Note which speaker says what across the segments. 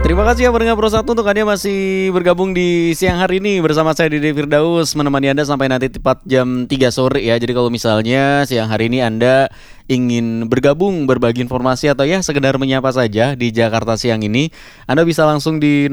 Speaker 1: Terima kasih ya pendengar Pro 1 untuk Anda masih bergabung di siang hari ini bersama saya Dede Firdaus menemani Anda sampai nanti tepat jam 3 sore ya. Jadi kalau misalnya siang hari ini Anda ingin bergabung, berbagi informasi atau ya sekedar menyapa saja di Jakarta siang ini, Anda bisa langsung di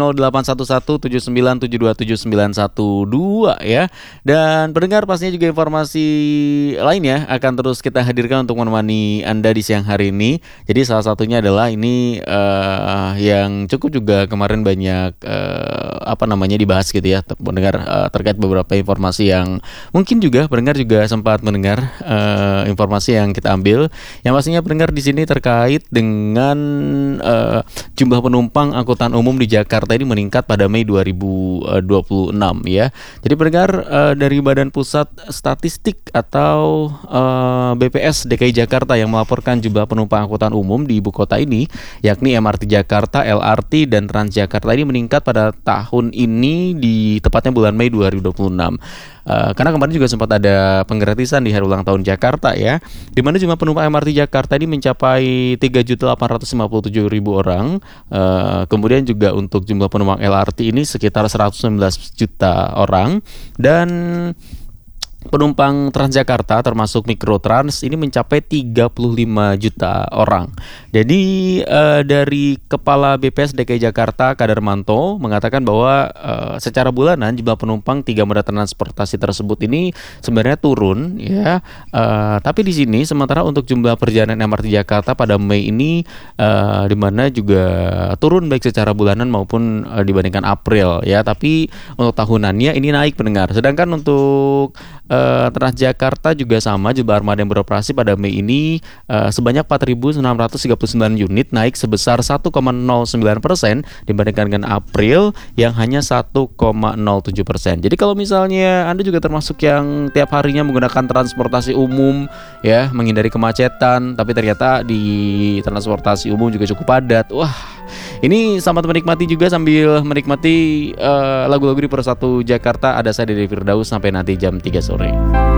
Speaker 1: 081179727912 ya. Dan pendengar pastinya juga informasi lainnya akan terus kita hadirkan untuk menemani Anda di siang hari ini. Jadi salah satunya adalah ini yang cukup juga kemarin banyak dibahas gitu ya, pendengar, terkait beberapa informasi yang mungkin juga pendengar juga sempat mendengar informasi yang kita ambil. Yang pastinya pendengar di sini terkait dengan jumlah penumpang angkutan umum di Jakarta ini meningkat pada Mei 2026 ya. Jadi pendengar, dari Badan Pusat Statistik atau BPS DKI Jakarta yang melaporkan jumlah penumpang angkutan umum di ibu kota ini, yakni MRT Jakarta, LRT dan Transjakarta ini meningkat pada tahun ini di tepatnya bulan Mei 2026. Karena kemarin juga sempat ada penggratisan di hari ulang tahun Jakarta ya, di mana jumlah penumpang MRT Jakarta ini mencapai 3.857.000 orang. Kemudian juga untuk jumlah penumpang LRT ini sekitar 119 juta orang, dan penumpang Transjakarta termasuk Mikrotrans ini mencapai 35 juta orang. Jadi dari Kepala BPS DKI Jakarta Kadarmanto mengatakan bahwa secara bulanan jumlah penumpang 3 moda transportasi tersebut ini sebenarnya turun ya. Tapi di sini sementara untuk jumlah perjalanan MRT Jakarta pada Mei ini di mana juga turun baik secara bulanan maupun dibandingkan April ya. Tapi untuk tahunannya ini naik pendengar. Sedangkan untuk Transjakarta juga sama, jumlah armada yang beroperasi pada Mei ini sebanyak 4.639 unit, naik sebesar 1,09% dibandingkan dengan April yang hanya 1,07%. Jadi kalau misalnya Anda juga termasuk yang tiap harinya menggunakan transportasi umum ya, menghindari kemacetan, tapi ternyata di transportasi umum juga cukup padat. Wah, ini selamat menikmati juga sambil menikmati lagu-lagu di Pro 1 Jakarta. Ada saya Dede Firdaus sampai nanti jam 3 sore.